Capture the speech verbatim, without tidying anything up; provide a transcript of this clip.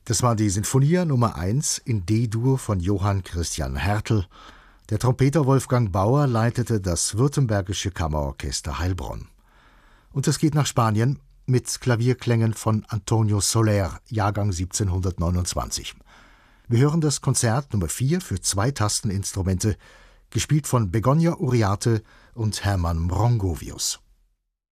Das war die Sinfonia Nummer eins in D-Dur von Johann Christian Hertel. Der Trompeter Wolfgang Bauer leitete das Württembergische Kammerorchester Heilbronn. Und es geht nach Spanien mit Klavierklängen von Antonio Soler, Jahrgang siebzehnhundertneunundzwanzig. Wir hören das Konzert Nummer vier für zwei Tasteninstrumente, gespielt von Begoña Uriarte und Hermann Mrongovius.